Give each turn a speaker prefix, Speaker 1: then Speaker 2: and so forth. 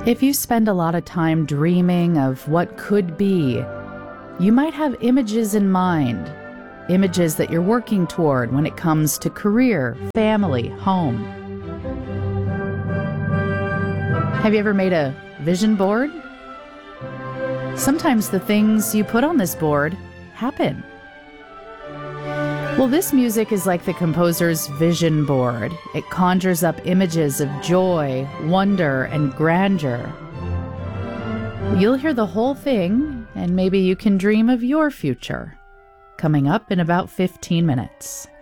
Speaker 1: If you spend a lot of time dreaming of what could be, you might have images in mind, images that you're working toward when it comes to career, family, home. Have you ever made a vision board? Sometimes the things you put on this board happen. Well, this music is like the composer's vision board. It conjures up images of joy, wonder, and grandeur. You'll hear the whole thing, and maybe you can dream of your future. Coming up in about 15 minutes.